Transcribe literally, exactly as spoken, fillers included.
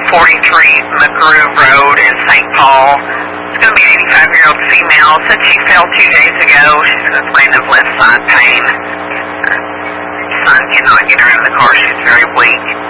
forty-three McGrew Road in Saint Paul. It's going to be an eighty-five-year-old female. Said she fell two days ago. She's going to complain of left side pain. Her son cannot get her in the car. She's very weak.